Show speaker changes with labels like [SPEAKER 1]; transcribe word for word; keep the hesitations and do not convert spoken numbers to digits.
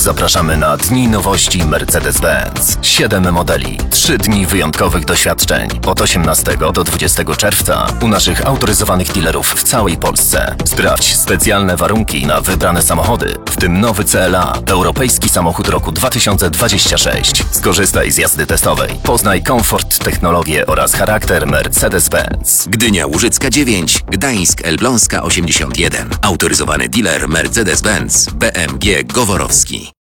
[SPEAKER 1] zapraszamy na Dni Nowości Mercedes-Benz. Siedem modeli, trzy dni wyjątkowych doświadczeń od osiemnastego do dwudziestego czerwca u naszych autoryzowanych dealerów w całej Polsce. Sprawdź specjalne warunki na wybrane samochody, w tym nowy C L A, europejski samochód roku dwa tysiące dwudziestego szóstego. Skorzystaj z jazdy testowej. Poznaj komfort, technologię oraz charakter Mercedes-Benz.
[SPEAKER 2] Gdynia Łużycka dziewięć, Gdańsk Elbląska osiemdziesiąt jeden. Autoryzowany dealer Mercedes-Benz B M G Goworowski.